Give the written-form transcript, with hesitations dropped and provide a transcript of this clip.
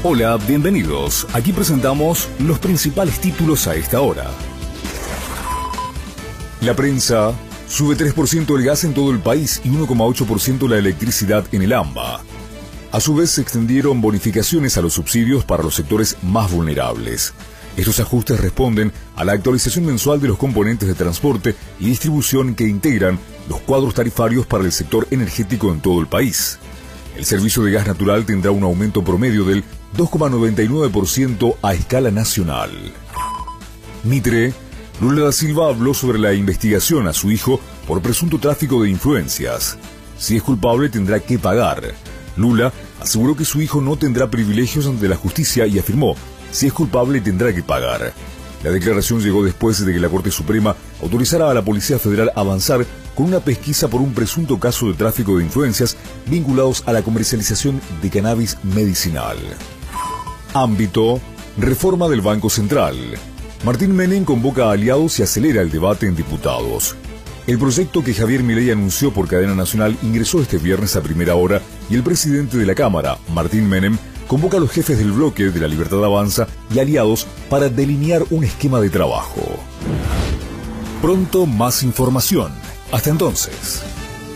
Hola, bienvenidos. Aquí presentamos los principales títulos a esta hora. La prensa: sube 3% el gas en todo el país y 1,8% la electricidad en el AMBA. A su vez, se extendieron bonificaciones a los subsidios para los sectores más vulnerables. Estos ajustes responden a la actualización mensual de los componentes de transporte y distribución que integran los cuadros tarifarios para el sector energético en todo el país. El servicio de gas natural tendrá un aumento promedio del 2,99% a escala nacional. Mitre: Lula da Silva habló sobre la investigación a su hijo por presunto tráfico de influencias. Si es culpable, tendrá que pagar. Lula aseguró que su hijo no tendrá privilegios ante la justicia y afirmó: si es culpable, tendrá que pagar. La declaración llegó después de que la Corte Suprema autorizara a la Policía Federal a avanzar con una pesquisa por un presunto caso de tráfico de influencias vinculados a la comercialización de cannabis medicinal. Ámbito: reforma del Banco Central. Martín Menem convoca a aliados y acelera el debate en diputados. El proyecto que Javier Milei anunció por cadena nacional ingresó este viernes a primera hora y el presidente de la Cámara, Martín Menem, convoca a los jefes del bloque de La Libertad Avanza y aliados para delinear un esquema de trabajo. Pronto más información. Hasta entonces.